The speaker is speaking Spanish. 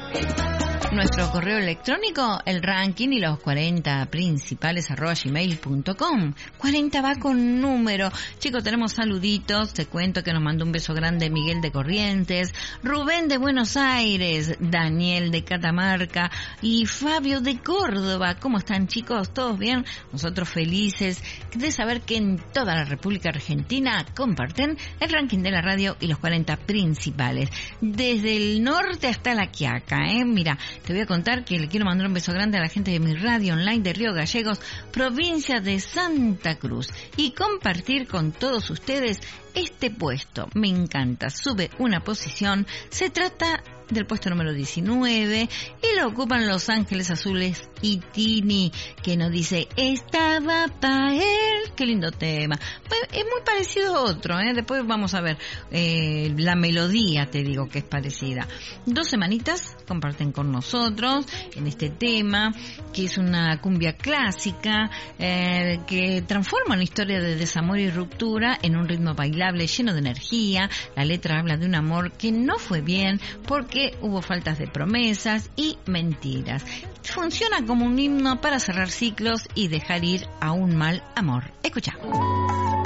Nuestro correo electrónico, el ranking y los 40 principales @gmail.com. 40 va con número. Chicos, tenemos saluditos. Te cuento que nos mandó un beso grande Miguel de Corrientes, Rubén de Buenos Aires, Daniel de Catamarca y Fabio de Córdoba. ¿Cómo están, chicos? ¿Todos bien? Nosotros felices de saber que en toda la República Argentina comparten el ranking de la radio y los 40 principales. Desde el norte hasta la Quiaca, Mira, te voy a contar que le quiero mandar un beso grande a la gente de mi radio online de Río Gallegos, provincia de Santa Cruz, y compartir con todos ustedes este puesto. Me encanta, sube una posición. Se trata del puesto número 19 y lo ocupan Los Ángeles Azules y Tini, que nos dice: estaba pa' él. Qué lindo tema. Es muy parecido a otro, Después vamos a ver la melodía, te digo que es parecida. 2 semanitas comparten con nosotros en este tema, que es una cumbia clásica que transforma una historia de desamor y ruptura en un ritmo bailable lleno de energía. La letra habla de un amor que no fue bien porque hubo faltas de promesas y mentiras. Funciona como un himno para cerrar ciclos y dejar ir a un mal amor. Escucha.